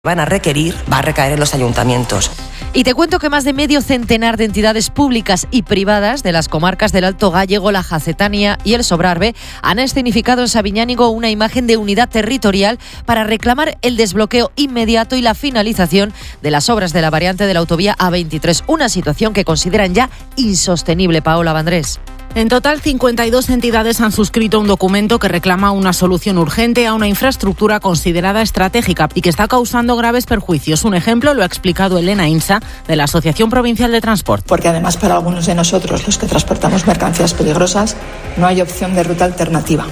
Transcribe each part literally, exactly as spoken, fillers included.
van a requerir va a recaer en los ayuntamientos. Y te cuento que más de medio centenar de entidades públicas y privadas de las comarcas del Alto Gállego, la Jacetania y el Sobrarbe han escenificado en Sabiñánigo una imagen de unidad territorial para reclamar el desbloqueo inmediato y la finalización de las obras de la variante de la autovía A veintitrés, una situación que consideran ya insostenible. Paola Vandrés. En total, cincuenta y dos entidades han suscrito un documento que reclama una solución urgente a una infraestructura considerada estratégica y que está causando graves perjuicios. Un ejemplo lo ha explicado Elena Insa, de la Asociación Provincial de Transporte. Porque además para algunos de nosotros, los que transportamos mercancías peligrosas, no hay opción de ruta alternativa.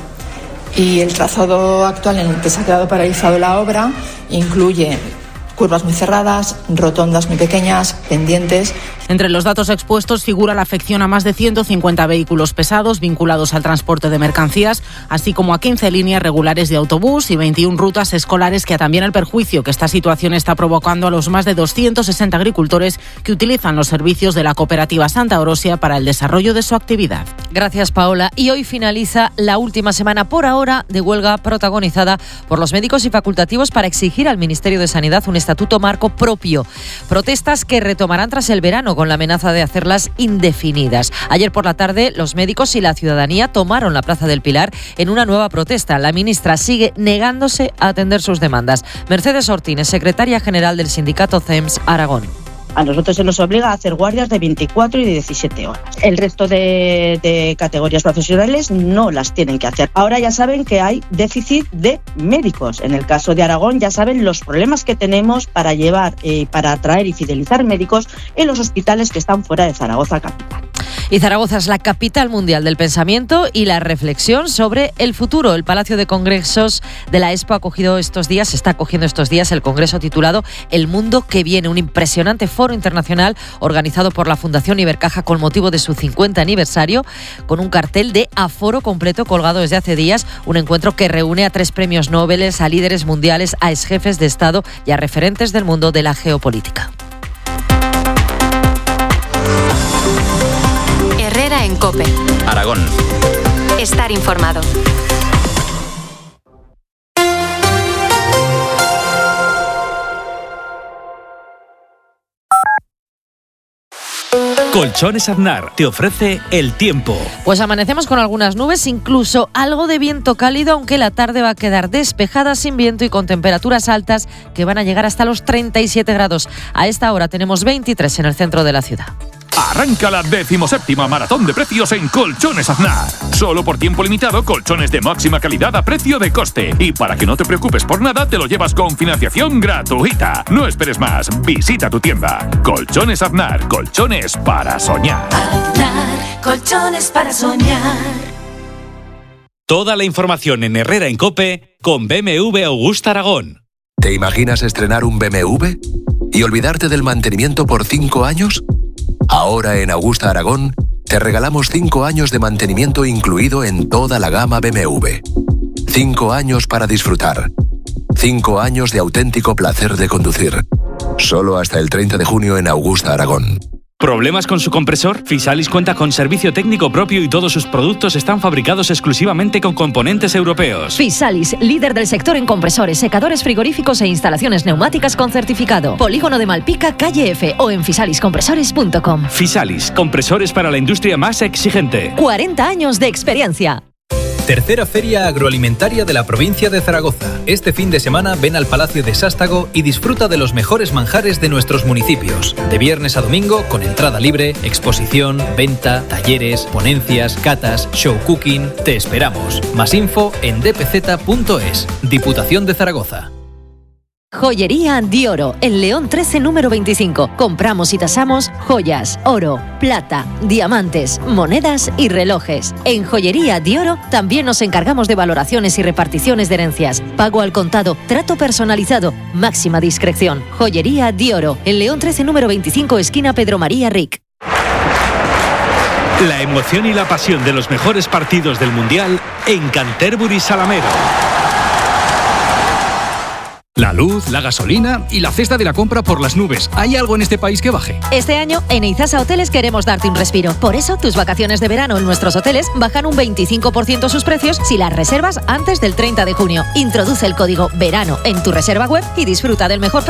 Y el trazado actual en el que se ha quedado paralizado la obra incluye curvas muy cerradas, rotondas muy pequeñas, pendientes. Entre los datos expuestos figura la afección a más de ciento cincuenta vehículos pesados vinculados al transporte de mercancías, así como a quince líneas regulares de autobús y veintiuna rutas escolares, que también el perjuicio que esta situación está provocando a los más de doscientos sesenta agricultores que utilizan los servicios de la cooperativa Santa Orosia para el desarrollo de su actividad. Gracias, Paola. Y hoy finaliza la última semana por ahora de huelga protagonizada por los médicos y facultativos para exigir al Ministerio de Sanidad un estatuto marco propio. Protestas que retomarán tras el verano, con la amenaza de hacerlas indefinidas. Ayer por la tarde, los médicos y la ciudadanía tomaron la Plaza del Pilar en una nueva protesta. La ministra sigue negándose a atender sus demandas. Mercedes Ortínez, secretaria general del sindicato C E M S Aragón. A nosotros se nos obliga a hacer guardias de veinticuatro y de diecisiete horas. El resto de, de categorías profesionales no las tienen que hacer. Ahora ya saben que hay déficit de médicos. En el caso de Aragón ya saben los problemas que tenemos para llevar, eh, para atraer y fidelizar médicos en los hospitales que están fuera de Zaragoza capital. Y Zaragoza es la capital mundial del pensamiento y la reflexión sobre el futuro. El Palacio de Congresos de la Expo ha acogido estos días, está acogiendo estos días el congreso titulado El Mundo que Viene, un impresionante foro internacional organizado por la Fundación Ibercaja con motivo de su cincuenta aniversario, con un cartel de aforo completo colgado desde hace días, un encuentro que reúne a tres premios Nobel, a líderes mundiales, a exjefes de Estado y a referentes del mundo de la geopolítica. Herrera en COPE. Aragón. Estar informado. Colchones Aznar te ofrece el tiempo. Pues amanecemos con algunas nubes, incluso algo de viento cálido, aunque la tarde va a quedar despejada, sin viento y con temperaturas altas que van a llegar hasta los treinta y siete grados. A esta hora tenemos veintitrés en el centro de la ciudad. Arranca la decimoséptima maratón de precios en Colchones Aznar. Solo por tiempo limitado, colchones de máxima calidad a precio de coste. Y para que no te preocupes por nada, te lo llevas con financiación gratuita. No esperes más, visita tu tienda. Colchones Aznar, colchones para soñar. Aznar, colchones para soñar. Toda la información en Herrera en COPE con B M W Augusta Aragón. ¿Te imaginas estrenar un B M W y olvidarte del mantenimiento por cinco años? Ahora en Augusta Aragón te regalamos cinco años de mantenimiento incluido en toda la gama B M W. cinco años para disfrutar. cinco años de auténtico placer de conducir. Solo hasta el treinta de junio en Augusta Aragón. ¿Problemas con su compresor? Fisalis cuenta con servicio técnico propio y todos sus productos están fabricados exclusivamente con componentes europeos. Fisalis, líder del sector en compresores, secadores frigoríficos e instalaciones neumáticas con certificado. Polígono de Malpica, calle F o en fisalis compresores punto com. Fisalis, compresores para la industria más exigente. cuarenta años de experiencia. Tercera Feria Agroalimentaria de la provincia de Zaragoza. Este fin de semana ven al Palacio de Sástago y disfruta de los mejores manjares de nuestros municipios. De viernes a domingo con entrada libre, exposición, venta, talleres, ponencias, catas, show cooking. Te esperamos. Más info en d p z punto es. Diputación de Zaragoza. Joyería Dioro, en León trece número veinticinco. Compramos y tasamos joyas, oro, plata, diamantes, monedas y relojes. En Joyería Dioro también nos encargamos de valoraciones y reparticiones de herencias. Pago al contado, trato personalizado, máxima discreción. Joyería Dioro, en León trece número veinticinco, esquina Pedro María Ric. La emoción y la pasión de los mejores partidos del Mundial en Canterbury Salamero. La luz, la gasolina y la cesta de la compra por las nubes. ¿Hay algo en este país que baje? Este año en Eizasa Hoteles queremos darte un respiro. Por eso tus vacaciones de verano en nuestros hoteles bajan un veinticinco por ciento sus precios si las reservas antes del treinta de junio. Introduce el código VERANO en tu reserva web y disfruta del mejor